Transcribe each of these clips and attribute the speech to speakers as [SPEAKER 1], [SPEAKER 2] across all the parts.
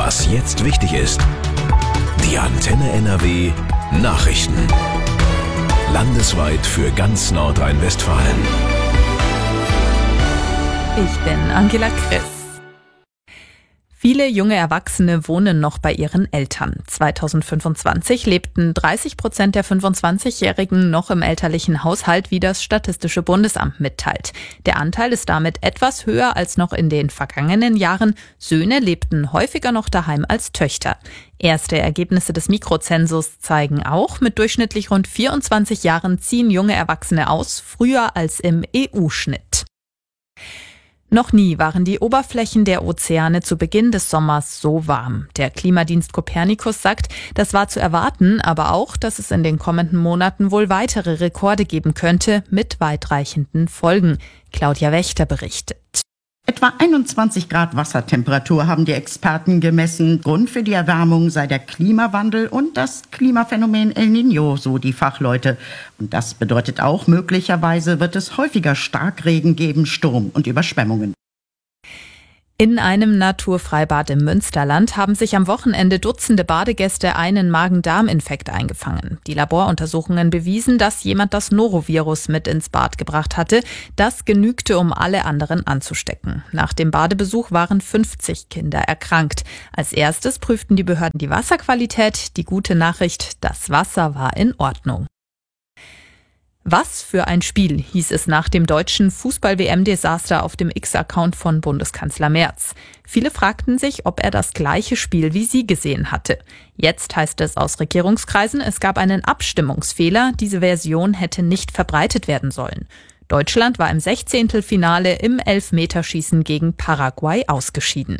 [SPEAKER 1] Was jetzt wichtig ist. Die Antenne NRW Nachrichten. Landesweit für ganz Nordrhein-Westfalen.
[SPEAKER 2] Ich bin Angela Chris. Viele junge Erwachsene wohnen noch bei ihren Eltern. 2025 lebten 30% der 25-Jährigen noch im elterlichen Haushalt, wie das Statistische Bundesamt mitteilt. Der Anteil ist damit etwas höher als noch in den vergangenen Jahren. Söhne lebten häufiger noch daheim als Töchter. Erste Ergebnisse des Mikrozensus zeigen auch, mit durchschnittlich rund 24 Jahren ziehen junge Erwachsene aus, früher als im EU-Schnitt. Noch nie waren die Oberflächen der Ozeane zu Beginn des Sommers so warm. Der Klimadienst Copernicus sagt, das war zu erwarten, aber auch, dass es in den kommenden Monaten wohl weitere Rekorde geben könnte, mit weitreichenden Folgen. Claudia Wächter berichtet.
[SPEAKER 3] Etwa 21 Grad Wassertemperatur haben die Experten gemessen. Grund für die Erwärmung sei der Klimawandel und das Klimaphänomen El Niño, so die Fachleute. Und das bedeutet auch, möglicherweise wird es häufiger Starkregen geben, Sturm und Überschwemmungen.
[SPEAKER 2] In einem Naturfreibad im Münsterland haben sich am Wochenende Dutzende Badegäste einen Magen-Darm-Infekt eingefangen. Die Laboruntersuchungen bewiesen, dass jemand das Norovirus mit ins Bad gebracht hatte. Das genügte, um alle anderen anzustecken. Nach dem Badebesuch waren 50 Kinder erkrankt. Als erstes prüften die Behörden die Wasserqualität. Die gute Nachricht, das Wasser war in Ordnung. Was für ein Spiel, hieß es nach dem deutschen Fußball-WM-Desaster auf dem X-Account von Bundeskanzler Merz. Viele fragten sich, ob er das gleiche Spiel wie sie gesehen hatte. Jetzt heißt es aus Regierungskreisen, es gab einen Abstimmungsfehler. Diese Version hätte nicht verbreitet werden sollen. Deutschland war im 16. Finale im Elfmeterschießen gegen Paraguay ausgeschieden.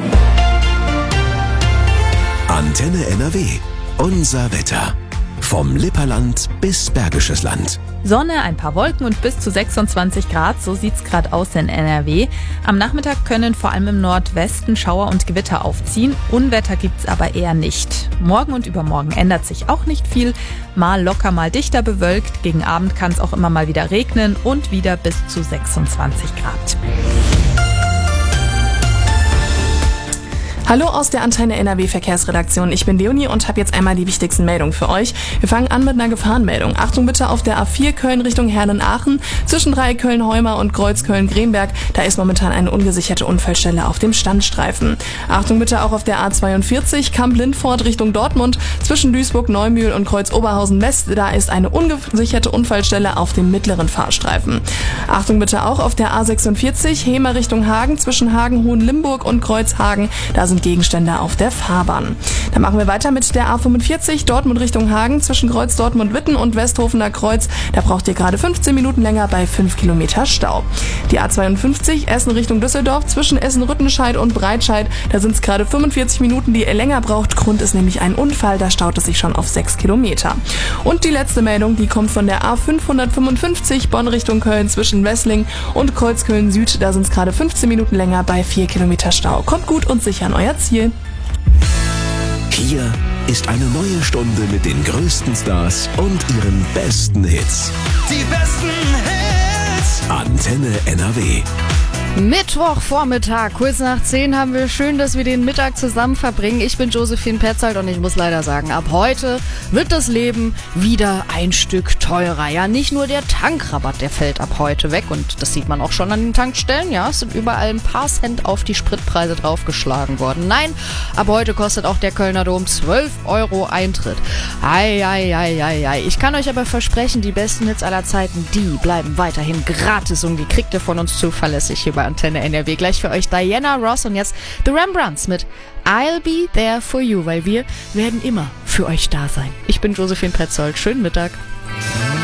[SPEAKER 1] Antenne NRW. Unser Wetter. Vom Lipperland bis Bergisches Land.
[SPEAKER 2] Sonne, ein paar Wolken und bis zu 26 Grad, so sieht's gerade aus in NRW. Am Nachmittag können vor allem im Nordwesten Schauer und Gewitter aufziehen. Unwetter gibt's aber eher nicht. Morgen und übermorgen ändert sich auch nicht viel. Mal locker, mal dichter bewölkt. Gegen Abend kann es auch immer mal wieder regnen und wieder bis zu 26 Grad.
[SPEAKER 4] Hallo aus der Antenne NRW Verkehrsredaktion. Ich bin Leonie und habe jetzt einmal die wichtigsten Meldungen für euch. Wir fangen an mit einer Gefahrenmeldung. Achtung bitte auf der A4 Köln Richtung Herne-Aachen. Zwischen Dreieck Köln-Heuma und Kreuz Köln-Gremberg. Da ist momentan eine ungesicherte Unfallstelle auf dem Standstreifen. Achtung bitte auch auf der A42 Kamp-Lindfort Richtung Dortmund. Zwischen Duisburg-Neumühl und Kreuz Oberhausen-West. Da ist eine ungesicherte Unfallstelle auf dem mittleren Fahrstreifen. Achtung bitte auch auf der A46 Hemer Richtung Hagen. Zwischen Hagen-Hohenlimburg und Kreuz Hagen. Da sind Gegenstände auf der Fahrbahn. Dann machen wir weiter mit der A45 Dortmund Richtung Hagen zwischen Kreuz Dortmund-Witten und Westhofener Kreuz. Da braucht ihr gerade 15 Minuten länger bei 5 Kilometer Stau. Die A52 Essen Richtung Düsseldorf zwischen Essen-Rüttenscheid und Breitscheid. Da sind es gerade 45 Minuten, die ihr länger braucht. Grund ist nämlich ein Unfall, da staut es sich schon auf 6 Kilometer. Und die letzte Meldung, die kommt von der A555 Bonn Richtung Köln zwischen Wessling und Kreuzköln Süd. Da sind es gerade 15 Minuten länger bei 4 Kilometer Stau. Kommt gut und sicher an euer Ziel.
[SPEAKER 1] Hier ist eine neue Stunde mit den größten Stars und ihren besten Hits.
[SPEAKER 5] Die besten Hits.
[SPEAKER 1] Antenne NRW.
[SPEAKER 6] Mittwochvormittag, kurz nach 10 haben wir. Schön, dass wir den Mittag zusammen verbringen. Ich bin Josephine Petzold und ich muss leider sagen, ab heute wird das Leben wieder ein Stück teurer. Ja, nicht nur der Tankrabatt, der fällt ab heute weg und das sieht man auch schon an den Tankstellen. Ja, es sind überall ein paar Cent auf die Spritpreise draufgeschlagen worden. Nein, ab heute kostet auch der Kölner Dom 12 € Eintritt. Ei. Ich kann euch aber versprechen, die besten Hits aller Zeiten, die bleiben weiterhin gratis und die kriegt ihr von uns zuverlässig hier bei Antenne NRW. Gleich für euch Diana Ross und jetzt The Rembrandts mit I'll Be There For You, weil wir werden immer für euch da sein. Ich bin Josephine Petzold. Schönen Mittag.